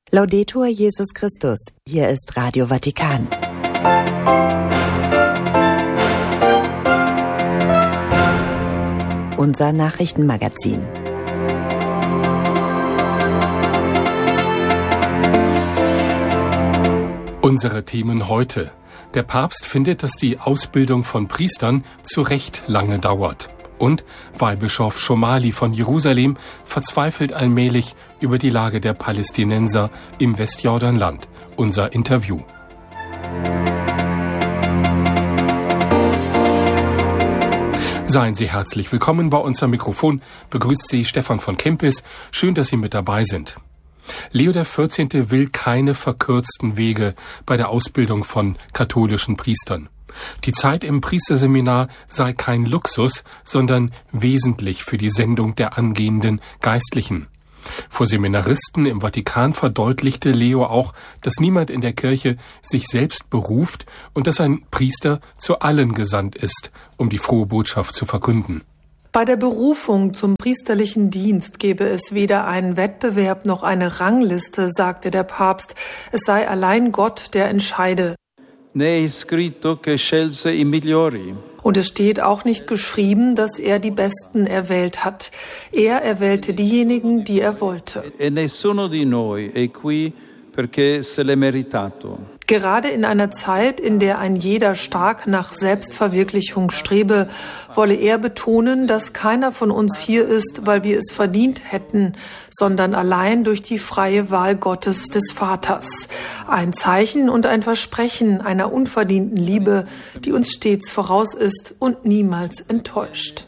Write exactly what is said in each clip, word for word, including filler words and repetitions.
Laudetur Jesus Christus. Hier ist Radio Vatikan. Unser Nachrichtenmagazin. Unsere Themen heute. Der Papst findet, dass die Ausbildung von Priestern zu Recht lange dauert. Und Weihbischof Schomali von Jerusalem verzweifelt allmählich über die Lage der Palästinenser im Westjordanland. Unser Interview. Seien Sie herzlich willkommen bei uns am Mikrofon. Begrüßt Sie Stefan von Kempis. Schön, dass Sie mit dabei sind. Leo der vierzehnte will keine verkürzten Wege bei der Ausbildung von katholischen Priestern. Die Zeit im Priesterseminar sei kein Luxus, sondern wesentlich für die Sendung der angehenden Geistlichen. Vor Seminaristen im Vatikan verdeutlichte Leo auch, dass niemand in der Kirche sich selbst beruft und dass ein Priester zu allen gesandt ist, um die frohe Botschaft zu verkünden. Bei der Berufung zum priesterlichen Dienst gebe es weder einen Wettbewerb noch eine Rangliste, sagte der Papst. Es sei allein Gott, der entscheide. Und es steht auch nicht geschrieben, dass er die Besten erwählt hat. Er erwählte diejenigen, die er wollte. Gerade in einer Zeit, in der ein jeder stark nach Selbstverwirklichung strebe, wolle er betonen, dass keiner von uns hier ist, weil wir es verdient hätten, sondern allein durch die freie Wahl Gottes des Vaters. Ein Zeichen und ein Versprechen einer unverdienten Liebe, die uns stets voraus ist und niemals enttäuscht.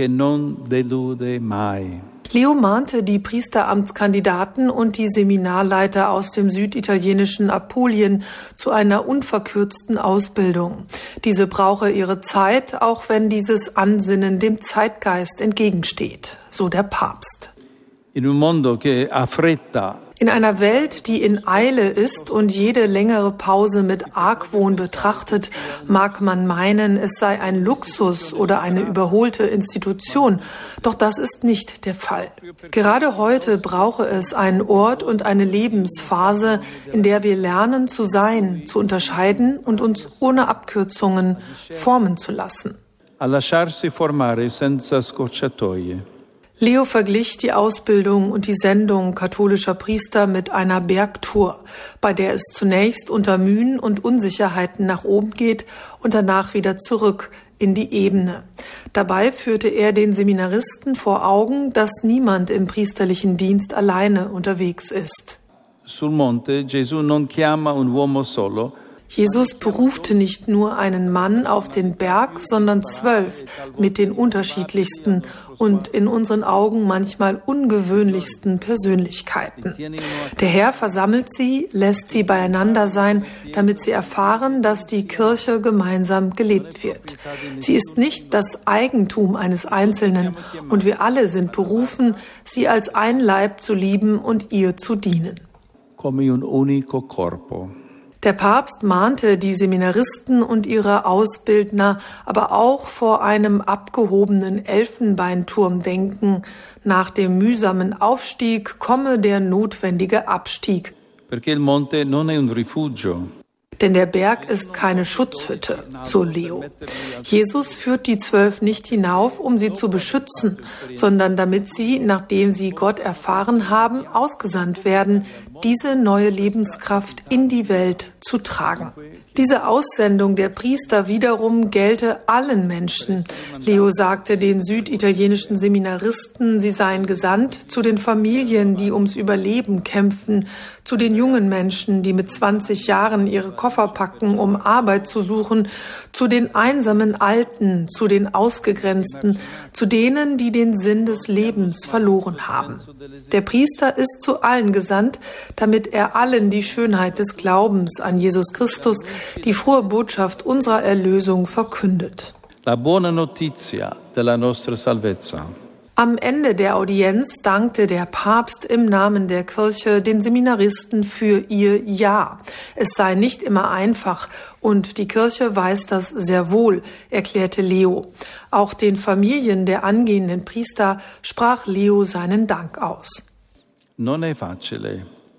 Leo mahnte die Priesteramtskandidaten und die Seminarleiter aus dem süditalienischen Apulien zu einer unverkürzten Ausbildung. Diese brauche ihre Zeit, auch wenn dieses Ansinnen dem Zeitgeist entgegensteht, so der Papst. In un mondo che ha fretta. In einer Welt, die in Eile ist und jede längere Pause mit Argwohn betrachtet, mag man meinen, es sei ein Luxus oder eine überholte Institution. Doch das ist nicht der Fall. Gerade heute brauche es einen Ort und eine Lebensphase, in der wir lernen zu sein, zu unterscheiden und uns ohne Abkürzungen formen zu lassen. A lasciarsi formare senza scorciatoie. Leo verglich die Ausbildung und die Sendung katholischer Priester mit einer Bergtour, bei der es zunächst unter Mühen und Unsicherheiten nach oben geht und danach wieder zurück in die Ebene. Dabei führte er den Seminaristen vor Augen, dass niemand im priesterlichen Dienst alleine unterwegs ist. Sul monte Gesù non chiama un uomo solo. Jesus berufte nicht nur einen Mann auf den Berg, sondern zwölf mit den unterschiedlichsten und in unseren Augen manchmal ungewöhnlichsten Persönlichkeiten. Der Herr versammelt sie, lässt sie beieinander sein, damit sie erfahren, dass die Kirche gemeinsam gelebt wird. Sie ist nicht das Eigentum eines Einzelnen und wir alle sind berufen, sie als ein Leib zu lieben und ihr zu dienen. Come un unico corpo. Der Papst mahnte die Seminaristen und ihre Ausbildner aber auch vor einem abgehobenen Elfenbeinturmdenken. Nach dem mühsamen Aufstieg komme der notwendige Abstieg. Perché il monte non è un rifugio. Denn der Berg ist keine Schutzhütte, so Leo. Jesus führt die Zwölf nicht hinauf, um sie zu beschützen, sondern damit sie, nachdem sie Gott erfahren haben, ausgesandt werden, diese neue Lebenskraft in die Welt zu tragen. Diese Aussendung der Priester wiederum gelte allen Menschen. Leo sagte den süditalienischen Seminaristen, sie seien gesandt zu den Familien, die ums Überleben kämpfen, zu den jungen Menschen, die mit zwanzig Jahren ihre Koffer packen, um Arbeit zu suchen, zu den einsamen Alten, zu den Ausgegrenzten, zu denen, die den Sinn des Lebens verloren haben. Der Priester ist zu allen gesandt, damit er allen die Schönheit des Glaubens an Jesus Christus, die frohe Botschaft unserer Erlösung verkündet. La buona notizia della nostra salvezza. Am Ende der Audienz dankte der Papst im Namen der Kirche den Seminaristen für ihr Ja. Es sei nicht immer einfach und die Kirche weiß das sehr wohl, erklärte Leo. Auch den Familien der angehenden Priester sprach Leo seinen Dank aus. Non è facile.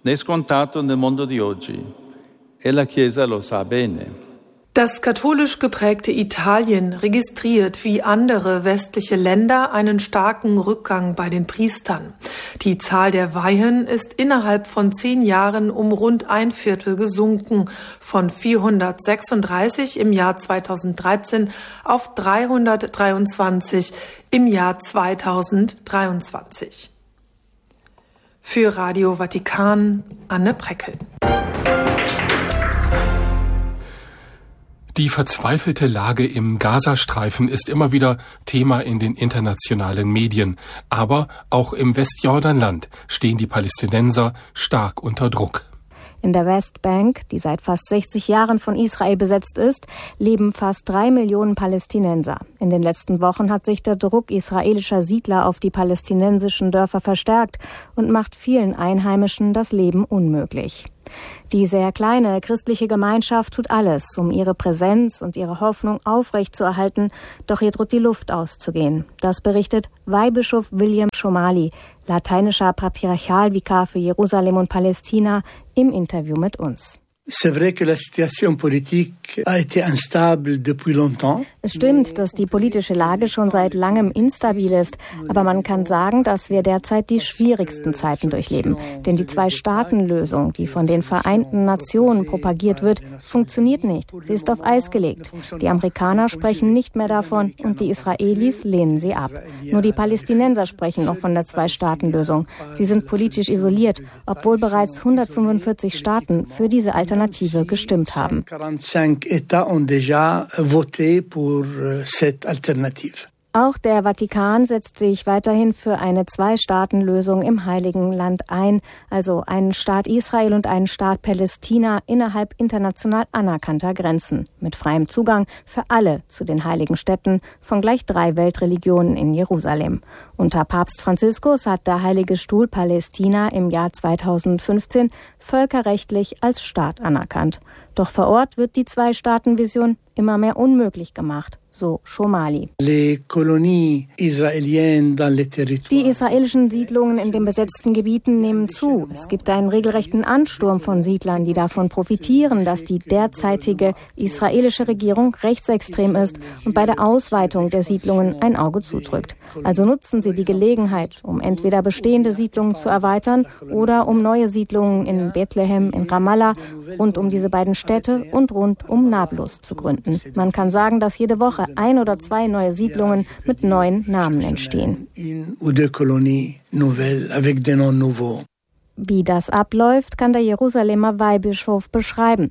né scontato nel mondo di oggi. E la Chiesa lo sa bene. Das katholisch geprägte Italien registriert wie andere westliche Länder einen starken Rückgang bei den Priestern. Die Zahl der Weihen ist innerhalb von zehn Jahren um rund ein Viertel gesunken, von vierhundertsechsunddreißig im Jahr zweitausenddreizehn auf dreihundertdreiundzwanzig im Jahr zweitausenddreiundzwanzig. Für Radio Vatikan, Anne Preckel. Die verzweifelte Lage im Gazastreifen ist immer wieder Thema in den internationalen Medien. Aber auch im Westjordanland stehen die Palästinenser stark unter Druck. In der Westbank, die seit fast sechzig Jahren von Israel besetzt ist, leben fast drei Millionen Palästinenser. In den letzten Wochen hat sich der Druck israelischer Siedler auf die palästinensischen Dörfer verstärkt und macht vielen Einheimischen das Leben unmöglich. Die sehr kleine christliche Gemeinschaft tut alles, um ihre Präsenz und ihre Hoffnung aufrechtzuerhalten, doch ihr droht die Luft auszugehen. Das berichtet Weihbischof William Shomali, lateinischer Patriarchalvikar für Jerusalem und Palästina, im Interview mit uns. Es stimmt, dass die politische Lage schon seit langem instabil ist, aber man kann sagen, dass wir derzeit die schwierigsten Zeiten durchleben. Denn die Zwei-Staaten-Lösung, die von den Vereinten Nationen propagiert wird, funktioniert nicht. Sie ist auf Eis gelegt. Die Amerikaner sprechen nicht mehr davon und die Israelis lehnen sie ab. Nur die Palästinenser sprechen noch von der Zwei-Staaten-Lösung. Sie sind politisch isoliert, obwohl bereits hundertfünfundvierzig Staaten für diese Alternative gestimmt haben. Auch der Vatikan setzt sich weiterhin für eine Zwei-Staaten-Lösung im Heiligen Land ein, also einen Staat Israel und einen Staat Palästina innerhalb international anerkannter Grenzen, mit freiem Zugang für alle zu den heiligen Städten von gleich drei Weltreligionen in Jerusalem. Unter Papst Franziskus hat der Heilige Stuhl Palästina im Jahr zweitausendfünfzehn völkerrechtlich als Staat anerkannt. Doch vor Ort wird die Zwei-Staaten-Vision immer mehr unmöglich gemacht, so Shomali. Die israelischen Siedlungen in den besetzten Gebieten nehmen zu. Es gibt einen regelrechten Ansturm von Siedlern, die davon profitieren, dass die derzeitige israelische Regierung rechtsextrem ist und bei der Ausweitung der Siedlungen ein Auge zudrückt. Also nutzen sie die Gelegenheit, um entweder bestehende Siedlungen zu erweitern oder um neue Siedlungen in Bethlehem, in Ramallah, rund um diese beiden Städte und rund um Nablus zu gründen. Man kann sagen, dass jede Woche ein oder zwei neue Siedlungen mit neuen Namen entstehen. Wie das abläuft, kann der Jerusalemer Weihbischof beschreiben.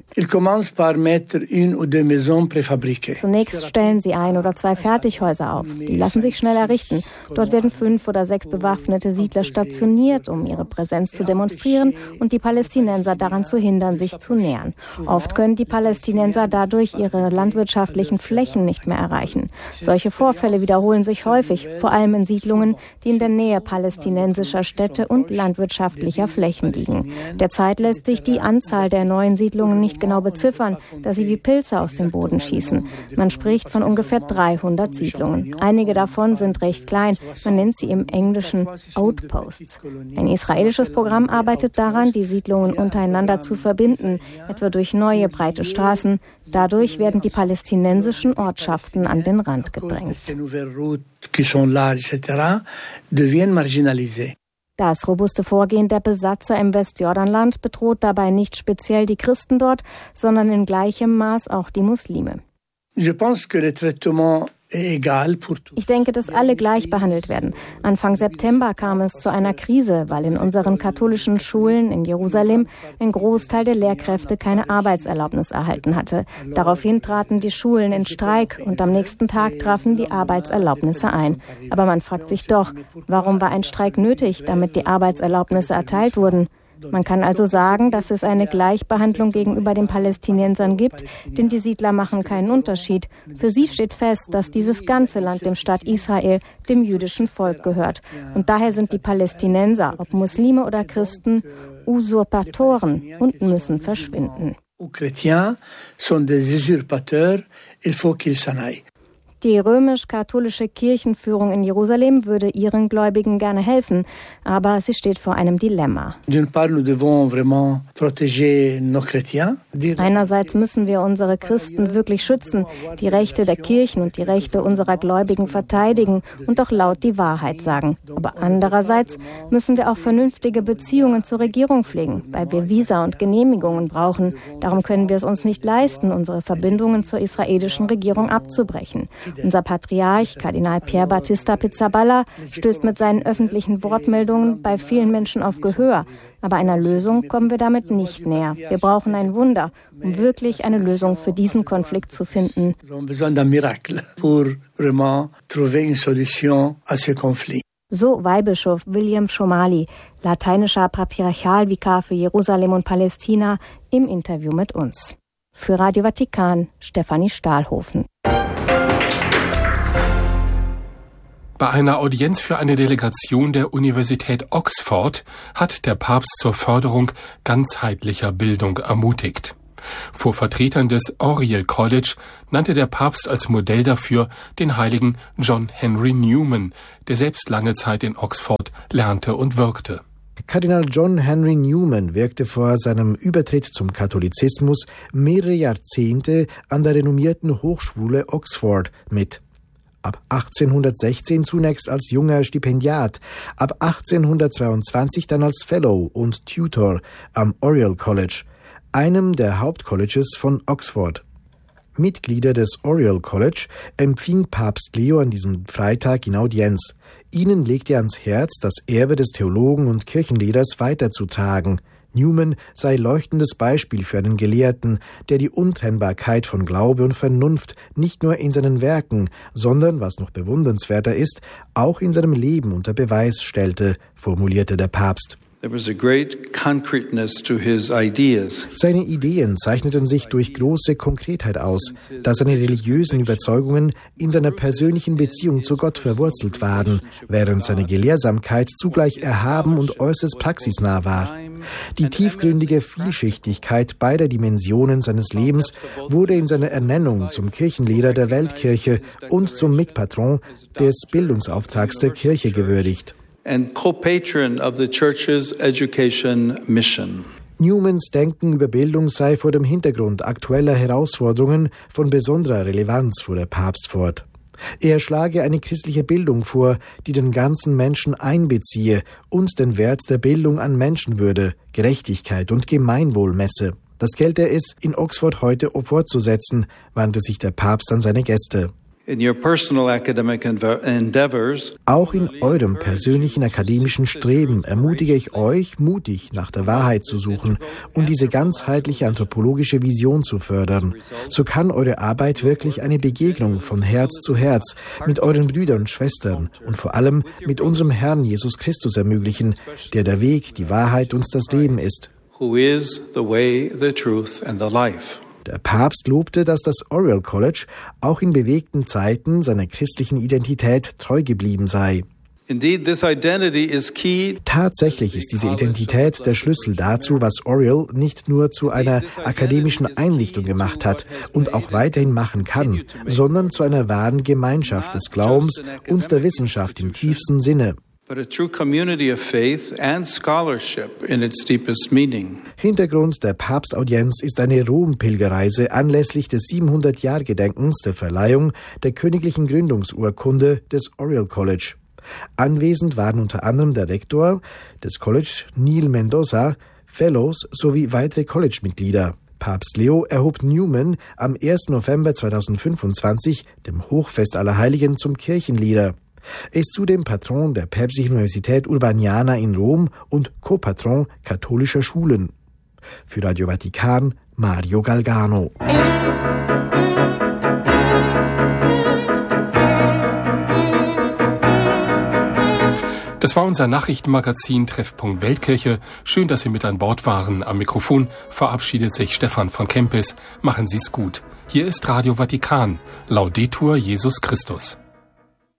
Zunächst stellen sie ein oder zwei Fertighäuser auf. Die lassen sich schnell errichten. Dort werden fünf oder sechs bewaffnete Siedler stationiert, um ihre Präsenz zu demonstrieren und die Palästinenser daran zu hindern, sich zu nähern. Oft können die Palästinenser dadurch ihre landwirtschaftlichen Flächen nicht mehr erreichen. Solche Vorfälle wiederholen sich häufig, vor allem in Siedlungen, die in der Nähe palästinensischer Städte und landwirtschaftlicher Flächen liegen. Derzeit lässt sich die Anzahl der neuen Siedlungen nicht genau beziffern, da sie wie Pilze aus dem Boden schießen. Man spricht von ungefähr dreihundert Siedlungen. Einige davon sind recht klein. Man nennt sie im Englischen Outposts. Ein israelisches Programm arbeitet daran, die Siedlungen untereinander zu verbinden, etwa durch neue breite Straßen. Dadurch werden die palästinensischen Ortschaften an den Rand gedrängt. Das robuste Vorgehen der Besatzer im Westjordanland bedroht dabei nicht speziell die Christen dort, sondern in gleichem Maß auch die Muslime. Ich denke, dass alle gleich behandelt werden. Anfang September kam es zu einer Krise, weil in unseren katholischen Schulen in Jerusalem ein Großteil der Lehrkräfte keine Arbeitserlaubnis erhalten hatte. Daraufhin traten die Schulen in Streik und am nächsten Tag trafen die Arbeitserlaubnisse ein. Aber man fragt sich doch, warum war ein Streik nötig, damit die Arbeitserlaubnisse erteilt wurden? Man kann also sagen, dass es eine Gleichbehandlung gegenüber den Palästinensern gibt, denn die Siedler machen keinen Unterschied. Für sie steht fest, dass dieses ganze Land dem Staat Israel, dem jüdischen Volk gehört. Und daher sind die Palästinenser, ob Muslime oder Christen, Usurpatoren und müssen verschwinden. Die römisch-katholische Kirchenführung in Jerusalem würde ihren Gläubigen gerne helfen, aber sie steht vor einem Dilemma. Einerseits müssen wir unsere Christen wirklich schützen, die Rechte der Kirchen und die Rechte unserer Gläubigen verteidigen und auch laut die Wahrheit sagen. Aber andererseits müssen wir auch vernünftige Beziehungen zur Regierung pflegen, weil wir Visa und Genehmigungen brauchen. Darum können wir es uns nicht leisten, unsere Verbindungen zur israelischen Regierung abzubrechen. Unser Patriarch, Kardinal Pier Battista Pizzaballa, stößt mit seinen öffentlichen Wortmeldungen bei vielen Menschen auf Gehör. Aber einer Lösung kommen wir damit nicht näher. Wir brauchen ein Wunder, um wirklich eine Lösung für diesen Konflikt zu finden. So Weihbischof William Schomali, lateinischer Patriarchalvikar für Jerusalem und Palästina, im Interview mit uns. Für Radio Vatikan, Stefanie Stahlhofen. Bei einer Audienz für eine Delegation der Universität Oxford hat der Papst zur Förderung ganzheitlicher Bildung ermutigt. Vor Vertretern des Oriel College nannte der Papst als Modell dafür den heiligen John Henry Newman, der selbst lange Zeit in Oxford lernte und wirkte. Kardinal John Henry Newman wirkte vor seinem Übertritt zum Katholizismus mehrere Jahrzehnte an der renommierten Hochschule Oxford mit. Ab achtzehnhundertsechzehn zunächst als junger Stipendiat, ab achtzehnhundertzweiundzwanzig dann als Fellow und Tutor am Oriel College, einem der Hauptcolleges von Oxford. Mitglieder des Oriel College empfing Papst Leo an diesem Freitag in Audienz. Ihnen legte er ans Herz, das Erbe des Theologen und Kirchenlehrers weiterzutragen. Newman sei leuchtendes Beispiel für einen Gelehrten, der die Untrennbarkeit von Glaube und Vernunft nicht nur in seinen Werken, sondern, was noch bewundernswerter ist, auch in seinem Leben unter Beweis stellte, formulierte der Papst. There was a great concreteness to his ideas. Seine Ideen zeichneten sich durch große Konkretheit aus, da seine religiösen Überzeugungen in seiner persönlichen Beziehung zu Gott verwurzelt waren, während seine Gelehrsamkeit zugleich erhaben und äußerst praxisnah war. Die tiefgründige Vielschichtigkeit beider Dimensionen seines Lebens wurde in seiner Ernennung zum Kirchenlehrer der Weltkirche und zum Mitpatron des Bildungsauftrags der Kirche gewürdigt. And co-patron of the Church's education mission. Newmans Denken über Bildung sei vor dem Hintergrund aktueller Herausforderungen von besonderer Relevanz, fuhr der Papst fort. Er schlage eine christliche Bildung vor, die den ganzen Menschen einbeziehe und den Wert der Bildung an Menschenwürde, Gerechtigkeit und Gemeinwohl messe. Das gelte es in Oxford heute fortzusetzen, wandte sich der Papst an seine Gäste. Auch in eurem persönlichen akademischen Streben ermutige ich euch, mutig nach der Wahrheit zu suchen und diese ganzheitliche anthropologische Vision zu fördern. So kann eure Arbeit wirklich eine Begegnung von Herz zu Herz mit euren Brüdern und Schwestern und vor allem mit unserem Herrn Jesus Christus ermöglichen, der der Weg, die Wahrheit und das Leben ist. Who is the way, the truth and the life. Der Papst lobte, dass das Oriel College auch in bewegten Zeiten seiner christlichen Identität treu geblieben sei. Tatsächlich ist diese Identität der Schlüssel dazu, was Oriel nicht nur zu einer akademischen Einrichtung gemacht hat und auch weiterhin machen kann, sondern zu einer wahren Gemeinschaft des Glaubens und der Wissenschaft im tiefsten Sinne. But a true community of faith and scholarship in its deepest meaning. Hintergrund der Papstaudienz ist eine Rom-Pilgerreise anlässlich des siebenhundert-Jahr-Gedenkens der Verleihung der königlichen Gründungsurkunde des Oriel College. Anwesend waren unter anderem der Rektor des College, Neil Mendoza, Fellows sowie weitere College-Mitglieder. Papst Leo erhob Newman am ersten November zweitausendfünfundzwanzig, dem Hochfest aller Heiligen, zum Kirchenlehrer. Er ist zudem Patron der Päpstlichen Universität Urbaniana in Rom und Co-Patron katholischer Schulen. Für Radio Vatikan, Mario Galgano. Das war unser Nachrichtenmagazin Treffpunkt Weltkirche. Schön, dass Sie mit an Bord waren. Am Mikrofon verabschiedet sich Stefan von Kempis. Machen Sie's gut. Hier ist Radio Vatikan. Laudetur Jesus Christus.